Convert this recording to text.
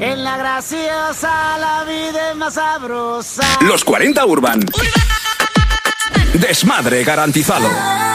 En la graciosa la vida es más sabrosa. Los 40 Urban. Desmadre garantizado.